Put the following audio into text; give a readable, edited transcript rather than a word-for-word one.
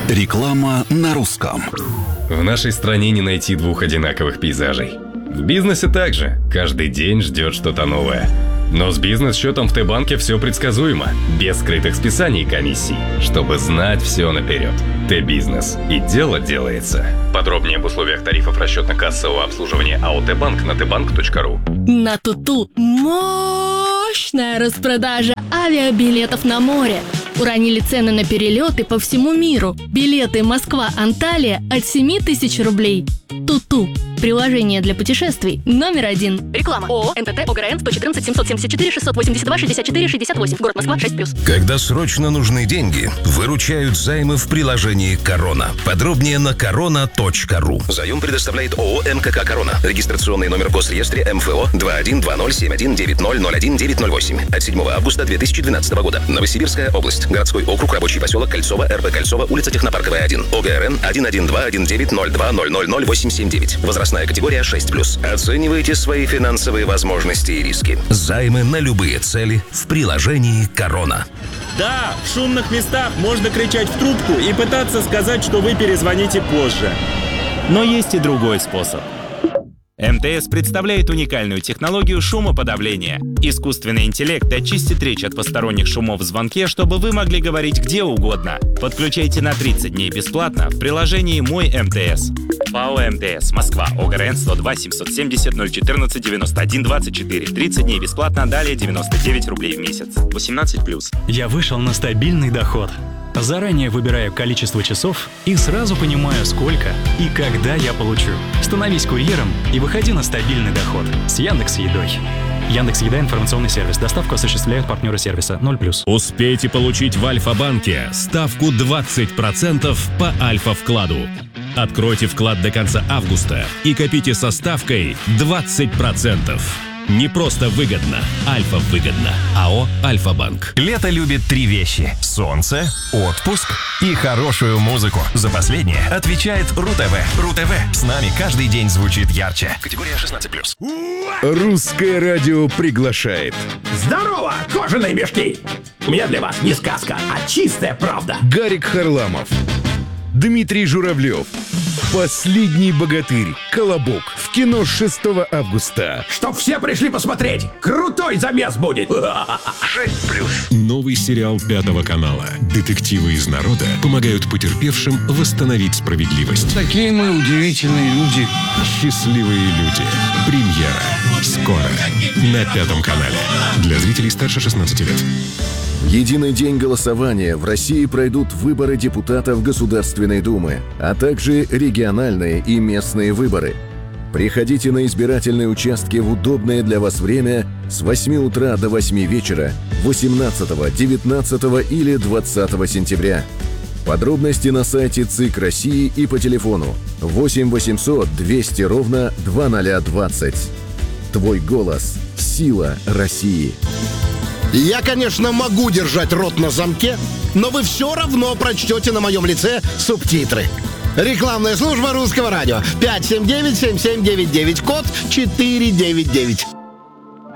Реклама на русском. В нашей стране не найти двух одинаковых пейзажей. В бизнесе также. Каждый день ждет что-то новое. Но с бизнес-счетом в Т-банке все предсказуемо. Без скрытых списаний и комиссий. Чтобы знать все наперед. Т-бизнес. И дело делается. Подробнее об условиях тарифов расчетно-кассового обслуживания АО Т-банк на tbank.ru. На Туту мощная распродажа авиабилетов на море. Уронили цены на перелеты по всему миру. Билеты Москва-Анталия от 7 тысяч рублей. Туту. Приложение для путешествий номер 1. Реклама. ООО НТТ ОГРН 114 774 682 64 68. Город Москва 6+. Когда срочно нужны деньги, выручают займы в приложении «Корона». Подробнее на korona.ru. Заем предоставляет ООО МКК «Корона». Регистрационный номер в Госреестре МФО 212071901908 от 7 августа 2012 года. Новосибирская область. Городской округ, рабочий поселок Кольцово, РБ Кольцово, улица Технопарковая, 1. ОГРН 1121902000879. Возрастная категория 6+. Оценивайте свои финансовые возможности и риски. Займы на любые цели в приложении «Корона». Да, в шумных местах можно кричать в трубку и пытаться сказать, что вы перезвоните позже. Но есть и другой способ. МТС представляет уникальную технологию шумоподавления. Искусственный интеллект очистит речь от посторонних шумов в звонке, чтобы вы могли говорить где угодно. Подключайте на 30 дней бесплатно в приложении «Мой МТС». ПАО МТС, Москва, ОГРН 102 770 014 91 24. 30 дней бесплатно, далее 99 рублей в месяц. 18+. Я вышел на стабильный доход. Заранее выбираю количество часов и сразу понимаю, сколько и когда я получу. Становись курьером и выходи на стабильный доход с Яндекс.Едой. Яндекс.Еда — информационный сервис. Доставку осуществляют партнеры сервиса 0+. Успейте получить в Альфа-банке ставку 20% по Альфа-вкладу. Откройте вклад до конца августа и копите со ставкой 20%. Не просто выгодно, Альфа-выгодно. АО «Альфа-банк». Лето любит 3 вещи: солнце, отпуск и хорошую музыку. За последнее отвечает РУ-ТВ. РУ-ТВ с нами каждый день звучит ярче. Категория 16+. Русское радио приглашает. Здорово, кожаные мешки! У меня для вас не сказка, а чистая правда. Гарик Харламов, Дмитрий Журавлев, «Последний богатырь», «Колобок». В кино с 6 августа. Чтоб все пришли посмотреть. Крутой замес будет. 6+. Новый сериал 5 канала. Детективы из народа помогают потерпевшим восстановить справедливость. Такие мы удивительные люди. Счастливые люди. Премьера. Скоро. На 5 канале. Для зрителей старше 16 лет. В единый день голосования в России пройдут выборы депутатов Государственной Думы, а также региональные и местные выборы. Приходите на избирательные участки в удобное для вас время с 8 утра до 8 вечера 18, 19 или 20 сентября. Подробности на сайте ЦИК России и по телефону 8 800 200 ровно 2020. Твой голос – сила России. Я, конечно, могу держать рот на замке, но вы все равно прочтете на моем лице субтитры. Рекламная служба Русского радио. 579-7799, код 499.